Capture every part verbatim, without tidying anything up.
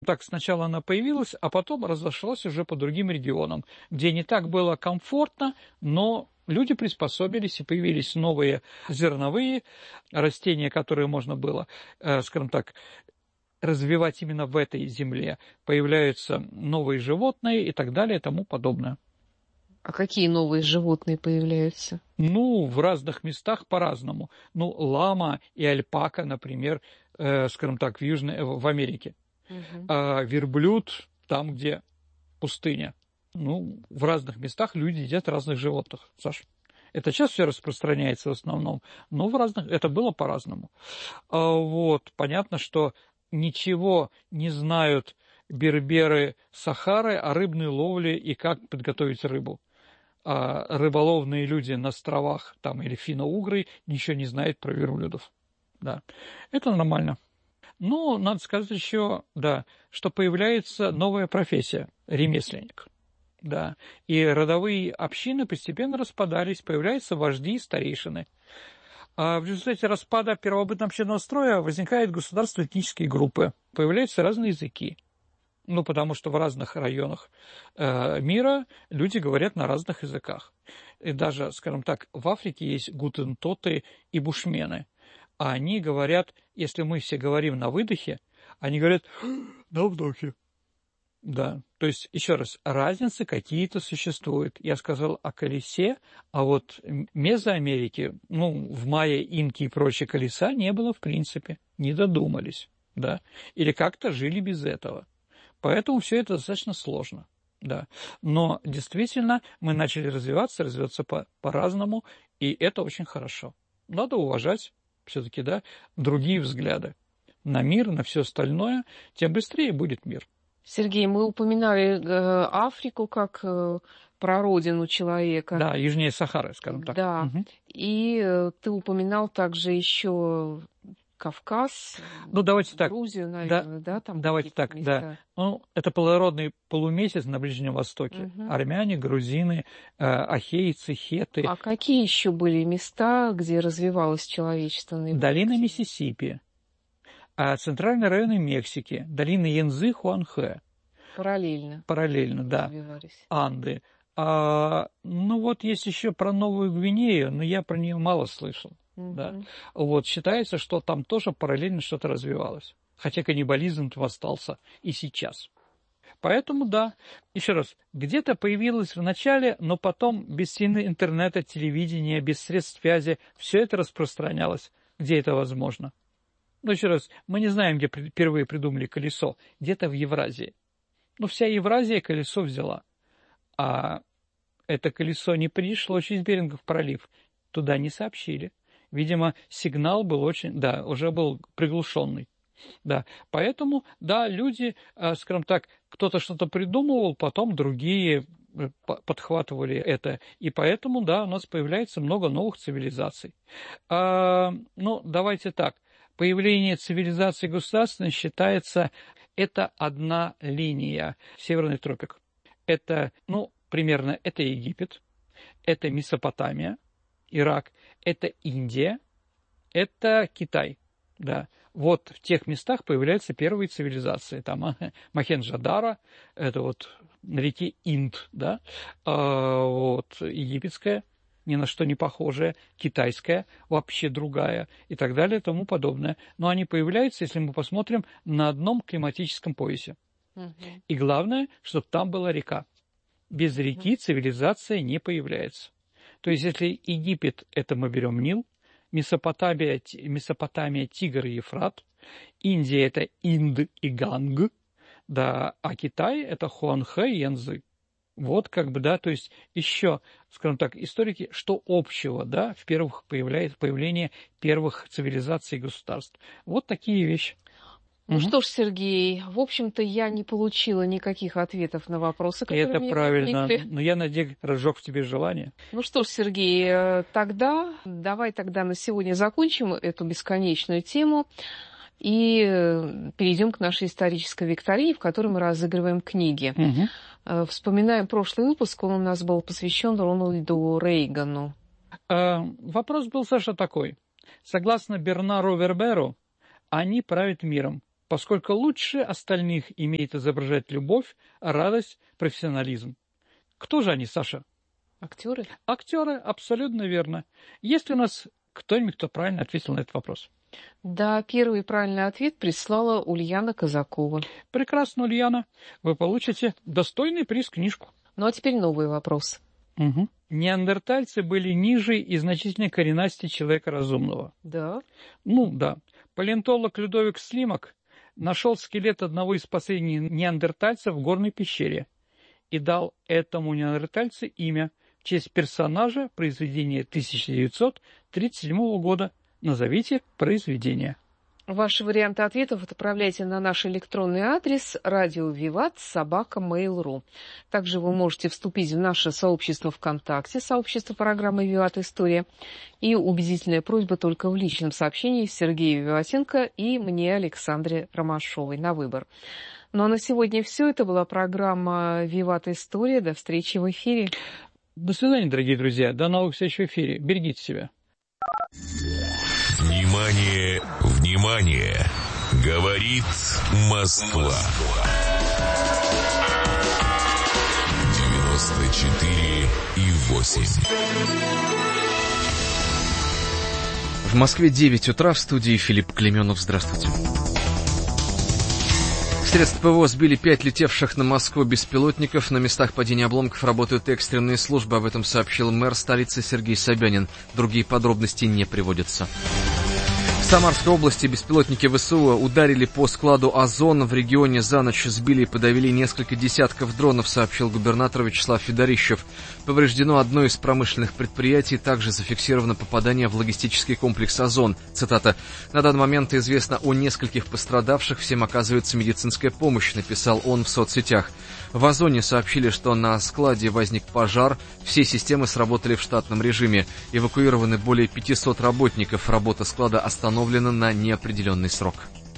Так сначала она появилась, а потом разошлась уже по другим регионам, где не так было комфортно, но люди приспособились, и появились новые зерновые растения, которые можно было, скажем так, развивать именно в этой земле. Появляются новые животные и так далее и тому подобное. А какие новые животные появляются? Ну, в разных местах по-разному. Ну, лама и альпака, например, э, скажем так, в Южной, в Америке. Угу. А верблюд там, где пустыня. Ну, в разных местах люди едят разных животных, Саша. Это сейчас все распространяется в основном, но в разных... это было по-разному. А, вот, понятно, что ничего не знают берберы Сахары о рыбной ловле и как подготовить рыбу. А рыболовные люди на островах там, или финно-угры ничего не знают про верблюдов. Да. Это нормально. Но надо сказать еще, да, что появляется новая профессия – ремесленник. Да. И родовые общины постепенно распадались, появляются вожди и старейшины. А в результате распада первобытно-общинного строя возникают государственные этнические группы, появляются разные языки. Ну, потому что в разных районах э, мира люди говорят на разных языках. И даже, скажем так, в Африке есть гутентоты и бушмены. А они говорят, если мы все говорим на выдохе, они говорят на вдохе. Да, то есть, еще раз, разницы какие-то существуют. Я сказал о колесе, а вот Мезоамерики, ну, в майя, инки и прочие колеса не было в принципе, не додумались, да, или как-то жили без этого. Поэтому все это достаточно сложно, да. Но действительно мы начали развиваться, развиваться по- по-разному, и это очень хорошо. Надо уважать все-таки, да, другие взгляды на мир, на все остальное, тем быстрее будет мир. Сергей, мы упоминали э, Африку как э, прародину человека. Да, южнее Сахары, скажем так. Да, Угу. и э, ты упоминал также еще Кавказ, ну, давайте так. Грузию, наверное, да, да там давайте так, места. да. Ну, это плодородный полумесяц на Ближнем Востоке. Угу. Армяне, грузины, э, ахейцы, хеты. А какие еще были места, где развивалось человечество? Долина Миссисипи. А центральные районы Мексики, долина Янцзы, Хуанхэ. Параллельно. Параллельно, да. Развивались. Анды. А, ну вот есть еще про Новую Гвинею, но я про нее мало слышал. Угу. Да. Вот, считается, что там тоже параллельно что-то развивалось. Хотя каннибализм там остался и сейчас. Поэтому, да, еще раз, где-то появилось в начале, но потом без интернета, телевидения, без средств связи, все это распространялось, где это возможно. Ну, еще раз, мы не знаем, где впервые придумали колесо. Где-то в Евразии. Ну, вся Евразия колесо взяла. А это колесо не пришло через Берингов пролив. Туда не сообщили. Видимо, сигнал был очень, да, уже был приглушенный. Да, поэтому, да, люди, скажем так, кто-то что-то придумывал, потом другие подхватывали это. И поэтому, да, у нас появляется много новых цивилизаций. А, ну, давайте так. Появление цивилизации государственной считается, это одна линия, Северный тропик. Это, ну, примерно, это Египет, это Месопотамия, Ирак, это Индия, это Китай, да. Вот в тех местах появляются первые цивилизации. Там Мохенджо-Даро, это вот на реке Инд, да, а, вот египетская, ни на что не похожая, китайская, вообще другая и так далее и тому подобное. Но они появляются, если мы посмотрим, на одном климатическом поясе. Угу. И главное, чтобы там была река. Без реки цивилизация не появляется. То есть, если Египет – это мы берем Нил, Месопотамия, Месопотамия Тигр и Ефрат, Индия – это Инд и Ганг, да, а Китай – это Хуанхэ и Янцзы. Вот как бы, да, то есть еще, скажем так, историки, что общего, да, в первых появляется появление первых цивилизаций и государств. Вот такие вещи. Ну угу. Что ж, Сергей, в общем-то, я не получила никаких ответов на вопросы, которые Это мне правильно, возникли. Но я, надеюсь, разжег в тебе желание. Ну что ж, Сергей, тогда давай тогда на сегодня закончим эту бесконечную тему и перейдем к нашей исторической викторине, в которой мы разыгрываем книги. Угу. Вспоминаем прошлый выпуск, он у нас был посвящен Рональду Рейгану. А, вопрос был, Саша, такой. Согласно Бернару Верберу, они правят миром. поскольку лучше остальных имеет изображать любовь, радость, профессионализм. Кто же они, Саша? Актеры? Актеры, абсолютно верно. Есть ли у нас кто-нибудь, кто правильно ответил на этот вопрос? Да, первый правильный ответ прислала Ульяна Казакова. Прекрасно, Ульяна. Вы получите достойный приз, книжку. Ну а теперь новый вопрос. Угу. Неандертальцы были ниже и значительно коренастее человека разумного. Да? Ну, да. Палеонтолог Людовик Слимак нашел скелет одного из последних неандертальцев в горной пещере и дал этому неандертальцу имя в честь персонажа произведения тысяча девятьсот тридцать седьмого года. Назовите произведение. Ваши варианты ответов отправляйте на наш электронный адрес радио виват собака мейл точка ру. Также вы можете вступить в наше сообщество ВКонтакте, сообщество программы «Виват История». И убедительная просьба только в личном сообщении Сергею Виватенко и мне, Александре Ромашовой, на выбор. Ну а на сегодня все. Это была программа «Виват История». До встречи в эфире. До свидания, дорогие друзья. До новых встреч в эфире. Берегите себя. Внимание, внимание! Говорит Москва. девяносто четыре и восемь. В Москве девять утра, в студии Филипп Клеменов. Здравствуйте. Средства ПВО сбили пять летевших на Москву беспилотников. На местах падения обломков работают экстренные службы. Об этом сообщил мэр столицы Сергей Собянин. Другие подробности не приводятся. В Самарской области беспилотники ВСУ ударили по складу «Озон». В регионе за ночь сбили и подавили несколько десятков дронов, сообщил губернатор Вячеслав Федорищев. Повреждено одно из промышленных предприятий, также зафиксировано попадание в логистический комплекс «Озон». Цитата. «На данный момент известно о нескольких пострадавших, всем оказывается медицинская помощь», написал он в соцсетях. В «Озоне» сообщили, что на складе возник пожар, все системы сработали в штатном режиме. Эвакуированы более пятисот работников, работа склада остановлена на неопределенный срок.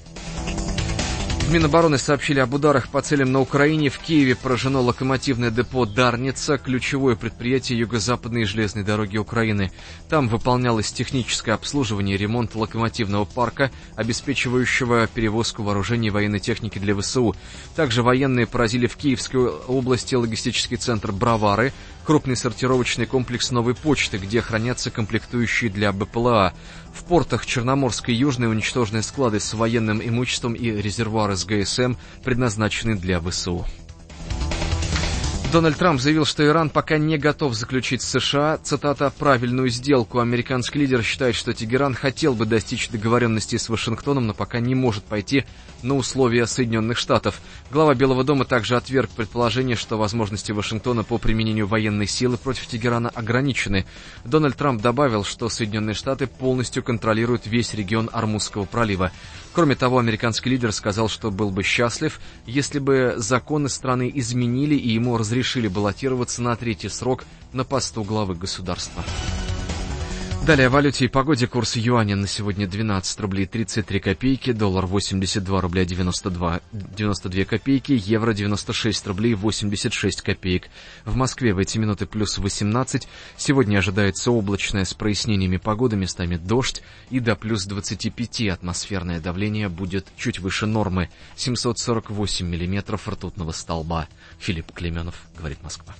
В Минобороны сообщили об ударах по целям на Украине. В Киеве поражено локомотивное депо «Дарница», ключевое предприятие юго-западной железной дороги Украины. Там выполнялось техническое обслуживание и ремонт локомотивного парка, обеспечивающего перевозку вооружений и военной техники для ВСУ. Также военные поразили в Киевской области логистический центр «Бровары», крупный сортировочный комплекс «Новой почты», где хранятся комплектующие для БПЛА. В портах Черноморской и Южной уничтожены склады с военным имуществом и резервуары с ГСМ, предназначенные для ВСУ. Дональд Трамп заявил, что Иран пока не готов заключить с США, цитата, «правильную сделку». Американский лидер считает, что Тегеран хотел бы достичь договоренности с Вашингтоном, но пока не может пойти на условия Соединенных Штатов. Глава Белого дома также отверг предположение, что возможности Вашингтона по применению военной силы против Тегерана ограничены. Дональд Трамп добавил, что Соединенные Штаты полностью контролируют весь регион Ормузского пролива. Кроме того, американский лидер сказал, что был бы счастлив, если бы законы страны изменили и ему разрешили баллотироваться на третий срок на посту главы государства. Далее о валюте и погоде. Курс юаня на сегодня двенадцать рублей тридцать три копейки, доллар восемьдесят два рубля девяносто два, девяносто две копейки, евро девяносто шесть рублей восемьдесят шесть копеек. В Москве в эти минуты плюс восемнадцать. Сегодня ожидается облачная с прояснениями погоды, местами дождь, и до плюс двадцати пяти. Атмосферное давление будет чуть выше нормы. семьсот сорок восемь миллиметров ртутного столба. Филипп Клеменов, говорит Москва.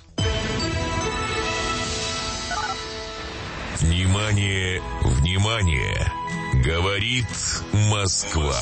Внимание, внимание! Говорит Москва.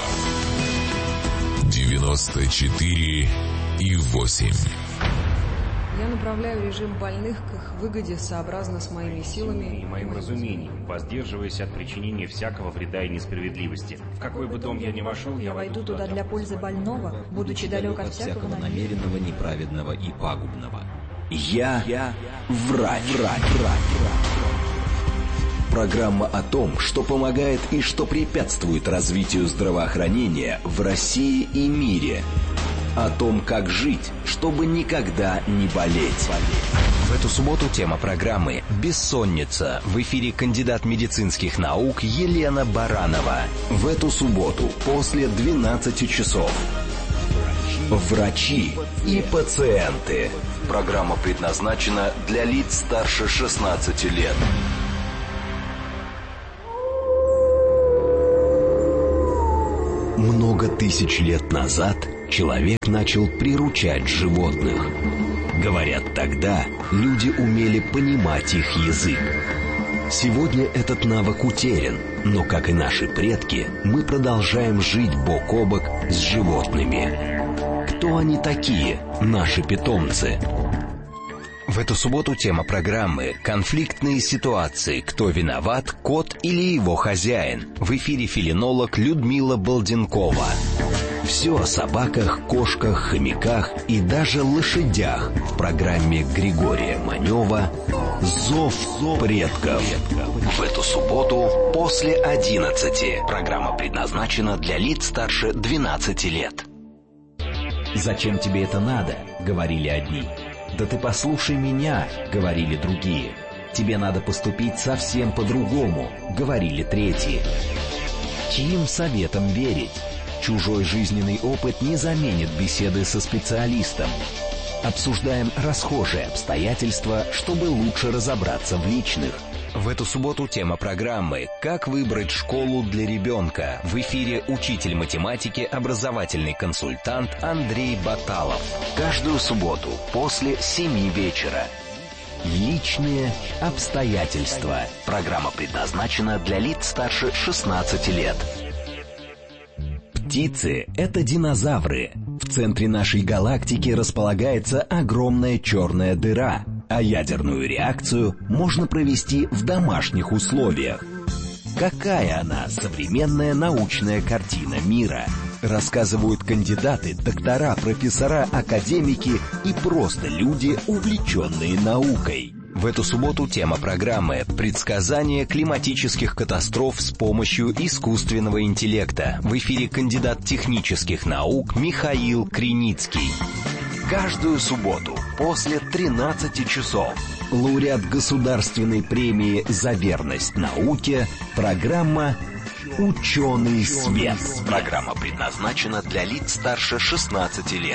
девяносто четыре и восемь. Я направляю режим больных к их выгоде сообразно с моими силами и моим разумением, воздерживаясь от причинения всякого вреда и несправедливости. В какой бы дом я ни вошел, я войду туда для пользы больного, будучи далек от всякого намеренного, неправедного и пагубного. Я, я врач, врач, врач. Программа о том, что помогает и что препятствует развитию здравоохранения в России и мире. О том, как жить, чтобы никогда не болеть. В эту субботу тема программы «Бессонница». В эфире кандидат медицинских наук Елена Баранова. В эту субботу после двенадцати часов. Врачи и пациенты. Программа предназначена для лиц старше шестнадцати лет. Много тысяч лет назад человек начал приручать животных. Говорят, тогда люди умели понимать их язык. Сегодня этот навык утерян, но, как и наши предки, мы продолжаем жить бок о бок с животными. Кто они такие, наши питомцы? В эту субботу тема программы «Конфликтные ситуации. Кто виноват, кот или его хозяин?» В эфире фелинолог Людмила Балденкова. Все о собаках, кошках, хомяках и даже лошадях в программе Григория Манева «Зов предков». В эту субботу после одиннадцати. Программа предназначена для лиц старше двенадцати лет. «Зачем тебе это надо?» — говорили одни. «Да ты послушай меня», — говорили другие. «Тебе надо поступить совсем по-другому», — говорили третьи. Чьим советам верить? Чужой жизненный опыт не заменит беседы со специалистом. Обсуждаем расхожие обстоятельства, чтобы лучше разобраться в личных. В эту субботу тема программы «Как выбрать школу для ребенка». В эфире учитель математики, образовательный консультант Андрей Баталов. Каждую субботу после семи вечера. Личные обстоятельства. Программа предназначена для лиц старше шестнадцати лет. Птицы — это динозавры. В центре нашей галактики располагается огромная черная дыра, а ядерную реакцию можно провести в домашних условиях. Какая она, современная научная картина мира? Рассказывают кандидаты, доктора, профессора, академики и просто люди, увлеченные наукой. В эту субботу тема программы «Предсказание климатических катастроф с помощью искусственного интеллекта». В эфире кандидат технических наук Михаил Криницкий. Каждую субботу после тринадцати часов. Лауреат государственной премии «За верность науке» программа «Ученый свет». Программа предназначена для лиц старше шестнадцати лет.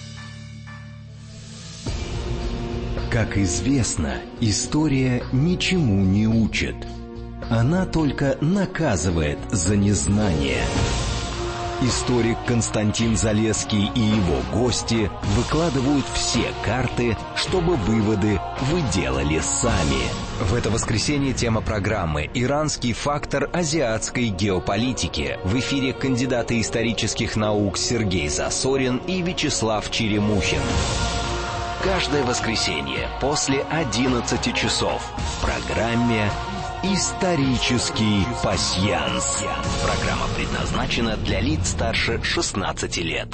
Как известно, история ничему не учит. Она только наказывает за незнание. Историк Константин Залесский и его гости выкладывают все карты, чтобы выводы вы делали сами. В это воскресенье тема программы «Иранский фактор азиатской геополитики». В эфире кандидаты исторических наук Сергей Засорин и Вячеслав Черемухин. Каждое воскресенье после одиннадцати часов в программе «Исторический пасьянс». Программа предназначена для лиц старше шестнадцати лет.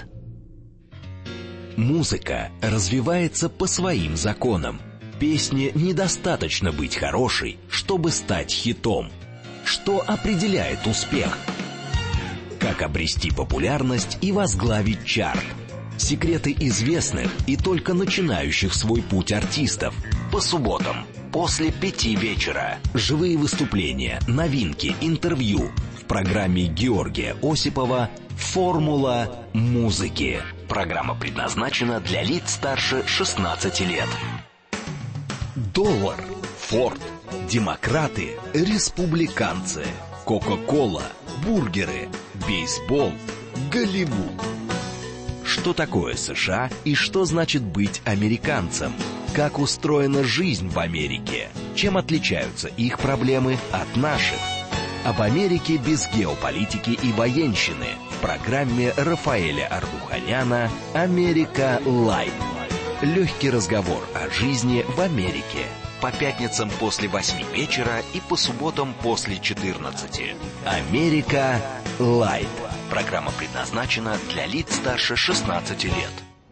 Музыка развивается по своим законам. Песне недостаточно быть хорошей, чтобы стать хитом. Что определяет успех? Как обрести популярность и возглавить чарт? Секреты известных и только начинающих свой путь артистов. По субботам после пяти вечера. Живые выступления, новинки, интервью. В программе Георгия Осипова «Формула музыки». Программа предназначена для лиц старше шестнадцати лет. Доллар, Форд, демократы, республиканцы, Кока-кола, бургеры, бейсбол, Голливуд. Что такое США и что значит быть американцем? Как устроена жизнь в Америке? Чем отличаются их проблемы от наших? Об Америке без геополитики и военщины в программе Рафаэля Ардуханяна «Америка Лайт». Легкий разговор о жизни в Америке. По пятницам после восьми вечера и по субботам после четырнадцати. «Америка Лайт». Программа предназначена для лиц старше шестнадцати лет.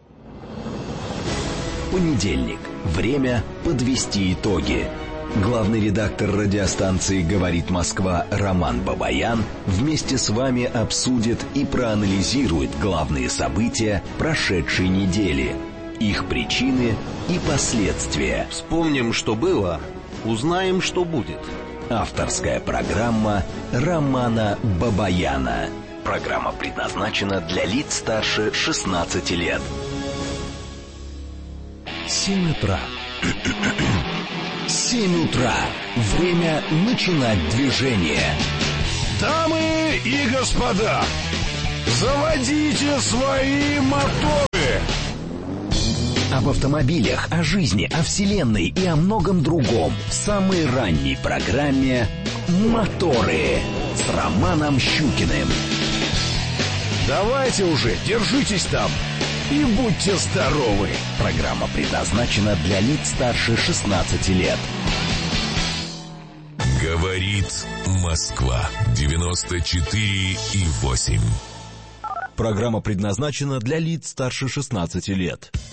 Понедельник. Время подвести итоги. Главный редактор радиостанции «Говорит Москва» Роман Бабаян вместе с вами обсудит и проанализирует главные события прошедшей недели, их причины и последствия. Вспомним, что было, узнаем, что будет. Авторская программа Романа Бабаяна. Программа предназначена для лиц старше шестнадцати лет. Семь утра. Семь утра. Время начинать движение. Дамы и господа, Заводите свои моторы! Об автомобилях, о жизни, о вселенной и о многом другом в самой ранней программе «Моторы» с Романом Щукиным. Давайте уже, держитесь там и будьте здоровы. Программа предназначена для лиц старше шестнадцати лет. Говорит Москва. девяносто четыре и восемь. Программа предназначена для лиц старше шестнадцати лет.